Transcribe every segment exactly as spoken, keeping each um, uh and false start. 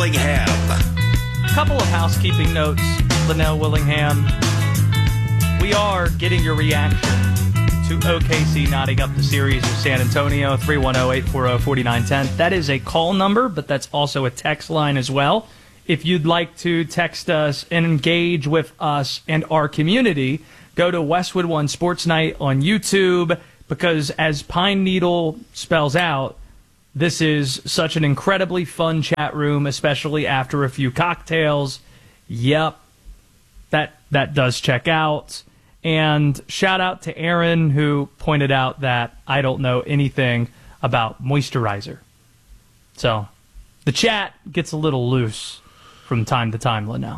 Willingham. Couple of housekeeping notes, Linnell Willingham. We are getting your reaction to O K C knotting up the series with San Antonio. Three one zero, eight four zero, four nine one zero. That is a call number, but that's also a text line as well. If you'd like to text us and engage with us and our community, go to Westwood One Sports Night on YouTube, because as Pine Needle spells out, this is such an incredibly fun chat room, especially after a few cocktails. Yep, that that does check out. And shout out to Aaron, who pointed out that I don't know anything about moisturizer. So the chat gets a little loose from time to time, Linnell.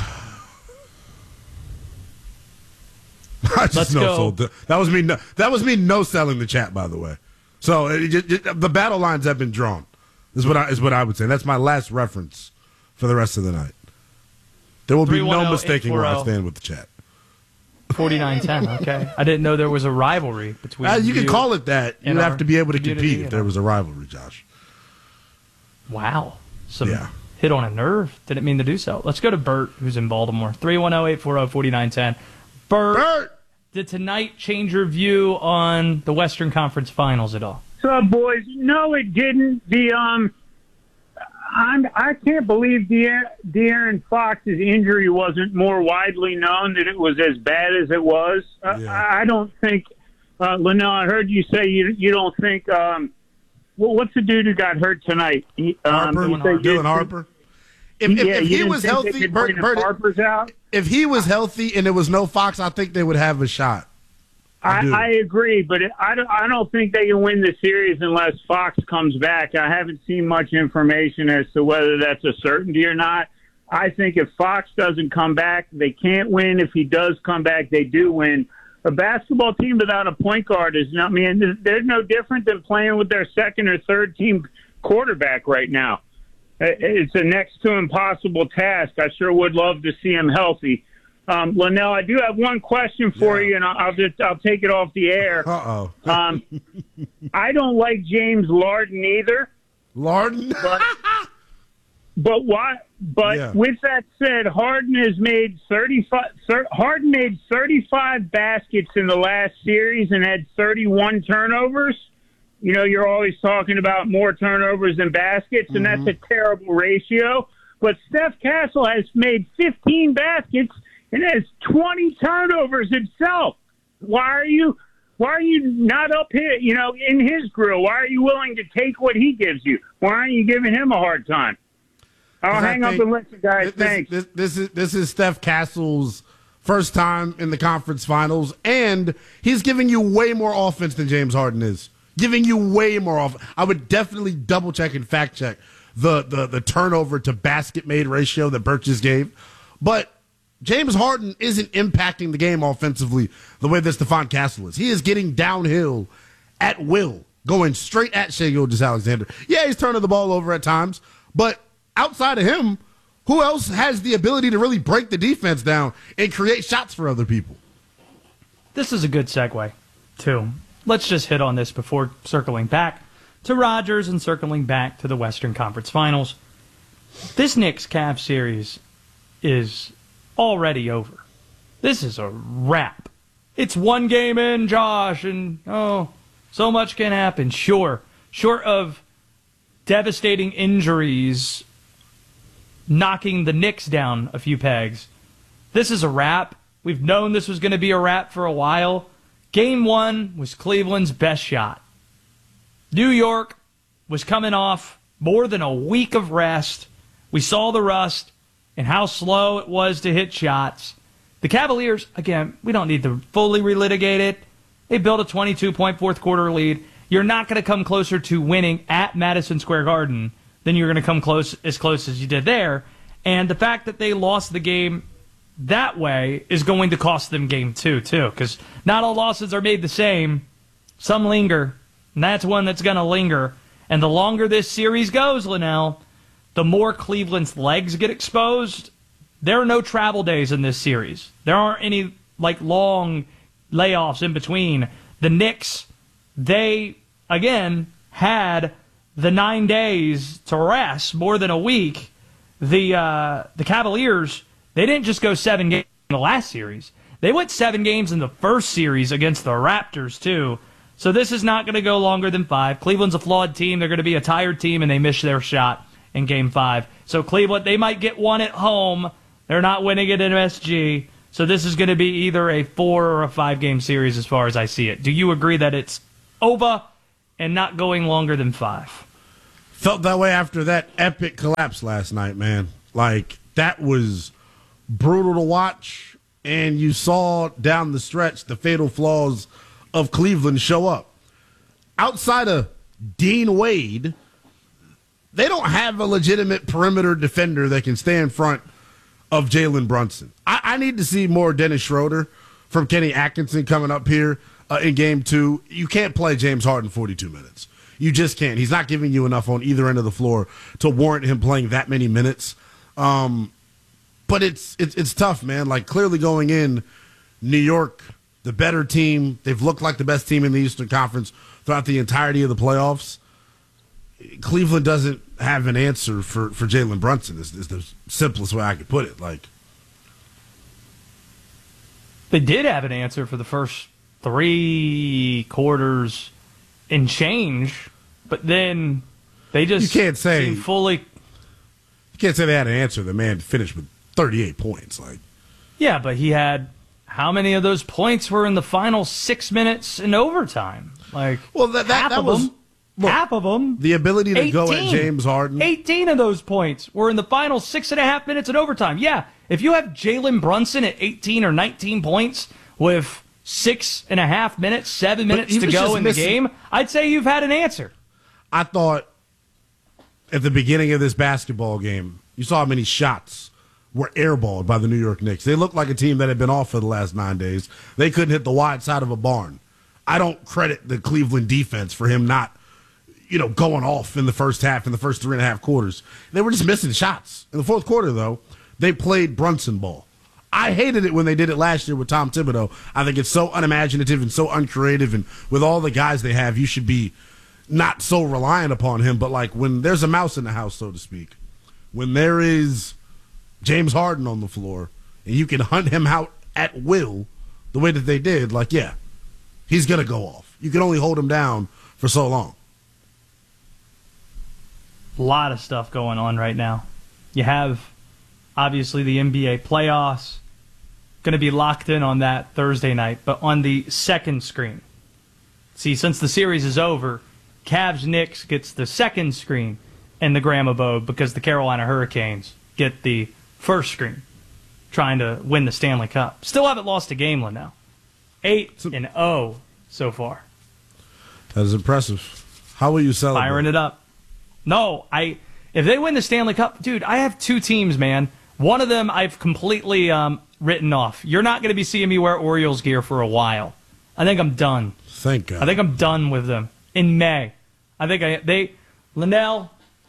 I just Let's no go. sold. That was me. No, that was me. No selling the chat, by the way. So it, it, it, the battle lines have been drawn. Is what I is what I would say. That's my last reference for the rest of the night. There will be no mistaking where I stand with the chat. forty-nine ten, okay. I didn't know there was a rivalry between Uh, you can you call it that. You'd and have our to be able to community, compete if there was a rivalry, Josh. Wow. Some Yeah. hit on a nerve. Didn't mean to do so. Let's go to Bert, who's in Baltimore. three one zero, eight four zero, four nine one zero. Bert, Bert! did tonight change your view on the Western Conference Finals at all? What's up, boys? No, it didn't. The um, I'm, I can't believe De- De'Aaron Fox's injury wasn't more widely known, that it was as bad as it was. Uh, Yeah. I, I don't think, uh, Linnell, I heard you say you you don't think, um, well, what's the dude who got hurt tonight? He, um, Harper, you said you Dylan didn't Harper. If, think- if, yeah, if you he didn't was think they healthy, could Bert, bring if Bert, Harper's out? if he was healthy and there was no Fox, I think they would have a shot. I I, do. I agree, but it, I, don't, I don't think they can win the series unless Fox comes back. I haven't seen much information as to whether that's a certainty or not. I think if Fox doesn't come back, they can't win. If he does come back, they do win. A basketball team without a point guard is not, I mean, they're no different than playing with their second or third team quarterback right now. It's a next to impossible task. I sure would love to see him healthy. Um, Linnell, I do have one question for Yeah. you, and I'll, I'll just I'll take it off the air. Uh-oh. Um, I don't like James Larden either, Larden? but but why? But Yeah. with that said, Harden has made thirty-five. Harden made thirty-five baskets in the last series and had thirty-one turnovers. You know, you're always talking about more turnovers than baskets, and Mm-hmm. that's a terrible ratio. But Steph Castle has made fifteen baskets and has twenty turnovers himself. Why are you why are you not up here, you know, in his grill? Why are you willing to take what he gives you? Why aren't you giving him a hard time? I'll 'Cause I hang up think and listen, guys. This, Thanks. This, this is this is Steph Castle's first time in the conference finals, and he's giving you way more offense than James Harden is. Giving you way more offense. I would definitely double check and fact check the the, the turnover to basket made ratio that Bert just gave. But James Harden isn't impacting the game offensively the way that Stephon Castle is. He is getting downhill at will, going straight at Shai Gilgeous-Alexander. Yeah, he's turning the ball over at times, but outside of him, who else has the ability to really break the defense down and create shots for other people? This is a good segue, too. Let's just hit on this before circling back to Rodgers and circling back to the Western Conference Finals. This Knicks-Cavs series is already over. This is a wrap. It's one game in, Josh, and, oh, so much can happen. Sure. Short of devastating injuries knocking the Knicks down a few pegs, this is a wrap. We've known this was going to be a wrap for a while. Game one was Cleveland's best shot. New York was coming off more than a week of rest. We saw the rust and how slow it was to hit shots. The Cavaliers, again, we don't need to fully relitigate it. They built a twenty-two point fourth quarter lead. You're not going to come closer to winning at Madison Square Garden than you're going to come close as close as you did there. And the fact that they lost the game that way is going to cost them game two, too, because not all losses are made the same. Some linger, and that's one that's going to linger. And the longer this series goes, Linnell, the more Cleveland's legs get exposed. There are no travel days in this series. There aren't any like long layoffs in between. The Knicks, they, again, had the nine days to rest, more than a week. the uh, the Cavaliers, they didn't just go seven games in the last series. They went seven games in the first series against the Raptors, too. So this is not going to go longer than five. Cleveland's a flawed team. They're going to be a tired team, and they missed their shot in game five. So Cleveland, they might get one at home. They're not winning it in M S G. So this is going to be either a four or a five-game series as far as I see it. Do you agree that it's over and not going longer than five? Felt that way after that epic collapse last night, man. Like, that was brutal to watch, and you saw down the stretch the fatal flaws of Cleveland show up. Outside of Dean Wade, they don't have a legitimate perimeter defender that can stay in front of Jalen Brunson. I, I need to see more Dennis Schroeder from Kenny Atkinson coming up here uh, in game two. You can't play James Harden forty-two minutes. You just can't. He's not giving you enough on either end of the floor to warrant him playing that many minutes. Um, but it's, it's it's tough, man. Like, clearly going in, New York, the better team. They've looked like the best team in the Eastern Conference throughout the entirety of the playoffs. Cleveland doesn't have an answer for, for Jalen Brunson is, is the simplest way I could put it. Like, they did have an answer for the first three quarters and change, but then they just you can't say seemed fully. You can't say they had an answer. The man finished with thirty-eight points. Like, yeah, but he had how many of those points were in the final six minutes in overtime? Like, well, that that, half that of was. them. Look, half of them. The ability to eighteen, go at James Harden. eighteen of those points were in the final six and a half minutes in overtime. Yeah, if you have Jalen Brunson at eighteen or nineteen points with six and a half minutes, seven minutes to go in the game, I'd say you've had an answer. I thought at the beginning of this basketball game, you saw how many shots were airballed by the New York Knicks. They looked like a team that had been off for the last nine days. They couldn't hit the wide side of a barn. I don't credit the Cleveland defense for him not you know, going off in the first half, in the first three and a half quarters. They were just missing shots. In the fourth quarter, though, they played Brunson ball. I hated it when they did it last year with Tom Thibodeau. I think it's so unimaginative and so uncreative, and with all the guys they have, you should be not so reliant upon him. But, like, when there's a mouse in the house, so to speak, when there is James Harden on the floor, and you can hunt him out at will the way that they did, like, yeah, he's going to go off. You can only hold him down for so long. A lot of stuff going on right now. You have, obviously, the N B A playoffs. Going to be locked in on that Thursday night. But on the second screen, see, since the series is over, Cavs-Knicks gets the second screen in the Graham abode because the Carolina Hurricanes get the first screen, trying to win the Stanley Cup. Still haven't lost a game, now. eight and oh so far. That is impressive. How will you celebrate? Firing it up. No, I. If they win the Stanley Cup, dude, I have two teams, man. One of them I've completely um, written off. You're not going to be seeing me wear Orioles gear for a while. I think I'm done. Thank God. I think I'm done with them in May. I think I they Linnell.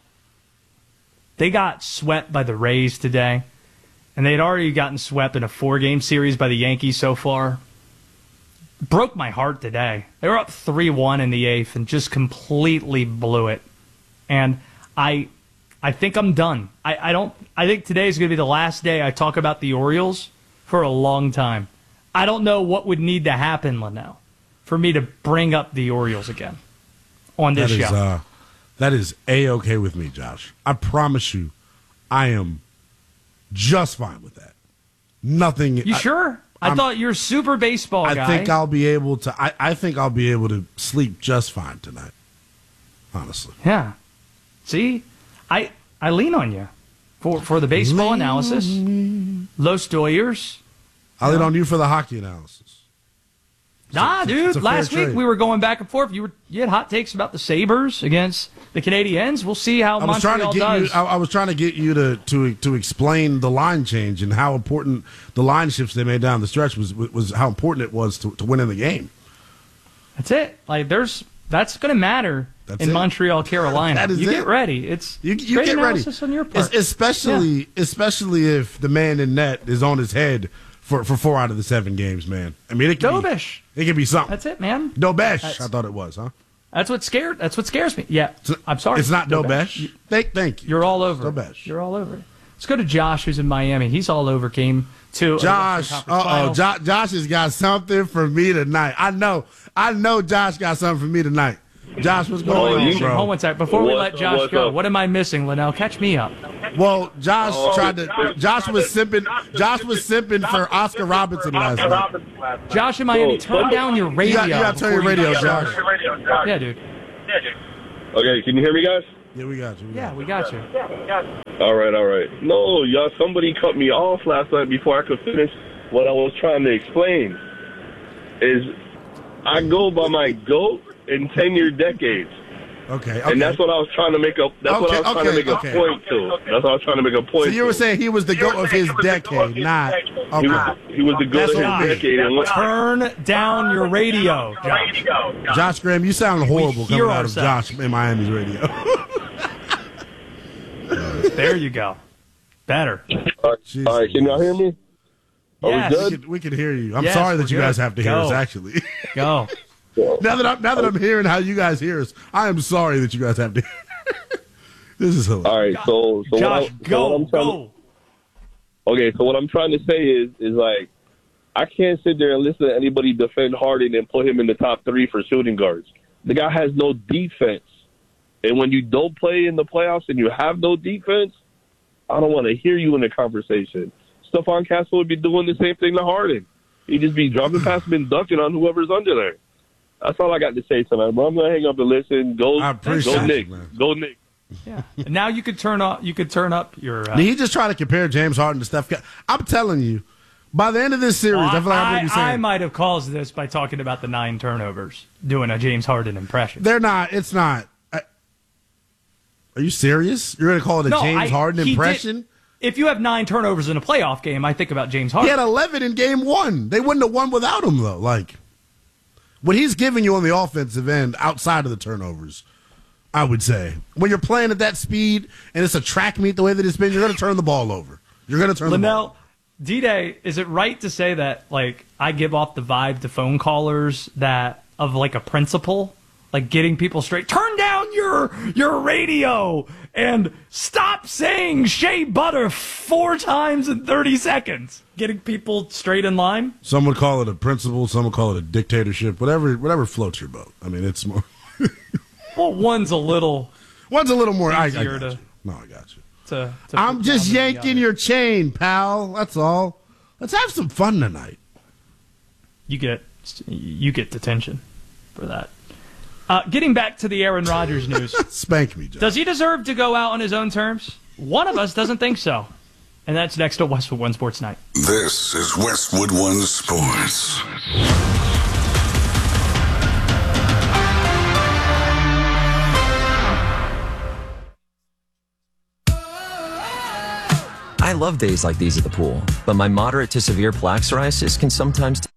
They got swept by the Rays today, and they had already gotten swept in a four-game series by the Yankees so far. Broke my heart today. They were up three one in the eighth and just completely blew it. And I I think I'm done. I, I don't I think today is going to be the last day I talk about the Orioles for a long time. I don't know what would need to happen, Linnell, for me to bring up the Orioles again on this that is, show. Uh, that is A-okay with me, Josh. I promise you, I am just fine with that. Nothing. You I, sure? I I'm, thought you're a super baseball I guy. think I'll be able to. I, I think I'll be able to sleep just fine tonight. Honestly. Yeah. See, I I lean on you for for the baseball lean analysis. Los Doyers. I lean on you for the hockey analysis. Nah, it's a, dude. it's a Last fair week trade. we were going back and forth. You were you had hot takes about the Sabres against the Canadiens. We'll see how I was trying Montreal to get does. you. I, I was trying to get you to, to to explain the line change and how important the line shifts they made down the stretch was was how important it was to, to win in the game. That's it. Like there's that's going to matter That's in it. Montreal, Carolina. That is you it. get ready. It's You, you great get ready, analysis on your part. Es- especially especially if the man in net is on his head for, for four out of the seven games. Man, I mean it could Dobish. be it could be something. That's it, man. Dobesh, That's- I thought it was, huh? That's what scared. That's what scares me. Yeah, It's- I'm sorry. It's not Dobish. Dobesh. You- Thank, thank you. You're all over. it. Dobesh. You're all over. it. Let's go to Josh, who's in Miami. He's all over game two. Josh, uh-oh, Josh, Josh has got something for me tonight. I know. I know Josh got something for me tonight. Josh, what's going on, bro? Hold one sec. Before we let Josh go, what am I missing, Linnell? Catch me up. Well, Josh oh, tried to. Josh was simping. Josh was simping for Oscar Robertson last night. Josh in Miami, turn down your radio. You got, you got to turn your radio, Josh. Yeah, dude. Okay, can you hear me, guys? Yeah, we got you. We yeah, got we got you. All right, all right. No, y'all, somebody cut me off last night before I could finish what I was trying to explain. Is I go by my GOAT in ten-year decades. Okay, okay. And that's what I was trying to make a. That's okay, what I was okay, trying to make a okay. point to. That's what I was trying to make a point. So you were to. saying he was the GOAT of his decade, not. Okay. He was, he was the GOAT of his decade. And turn down your radio, Josh. Josh Graham, you sound horrible coming out of ourselves. Josh in Miami's radio. There you go. Better. All right, all right, can y'all hear me? Are yes. we We good? can, we can hear you. I'm yes, sorry that you good. guys have to hear go. us, actually. Go. now that I'm now that I'm hearing how you guys hear us, I am sorry that you guys have to hear. This is hilarious. All right, so so Josh, what I, go, so what I'm trying go. To, okay, so what I'm trying to say is is like I can't sit there and listen to anybody defend Harden and put him in the top three for shooting guards. The guy has no defense, and when you don't play in the playoffs and you have no defense, I don't want to hear you in the conversation. Stephon Castle would be doing the same thing to Harden. He'd just be dropping past him and dunking on whoever's under there. That's all I got to say tonight, bro. I'm going to hang up and listen. Go, I appreciate go Nick. you, man. Go Nick. Yeah. And now you could turn up. You could turn up your. Uh, Did he just try to compare James Harden to Steph? I'm telling you, by the end of this series, well, I feel like I'm I, going to be saying I might have caused this by talking about the nine turnovers, doing a James Harden impression. they're not. It's not. I, are you serious? You're going to call it a No, James I- Harden he impression? did- If you have nine turnovers in a playoff game, I think about James He Harden. had eleven in game one. They wouldn't have won without him, though. Like, what he's giving you on the offensive end outside of the turnovers, I would say. When you're playing at that speed and it's a track meet the way that it's been, you're going to turn the ball over. You're going to turn the ball over. Linnell, D-Day, is it right to say that, like, I give off the vibe to phone callers that of, like, a principal? Like, getting people straight, turn down your your radio and stop saying Shea Butter four times in thirty seconds. Getting people straight in line? Some would call it a principle. Some would call it a dictatorship. Whatever whatever floats your boat. I mean, it's more. Well, one's a little One's a little more. I, I got easier you. to- No, I got you. to, to I'm put just down than the yanking other. your chain, pal. That's all. Let's have some fun tonight. You get, you get detention for that. Uh, getting back to the Aaron Rodgers news. Spank me, John. Does he deserve to go out on his own terms? One of us doesn't think so. And that's next to Westwood One Sports Night. This is Westwood One Sports. I love days like these at the pool, but my moderate to severe plaque psoriasis can sometimes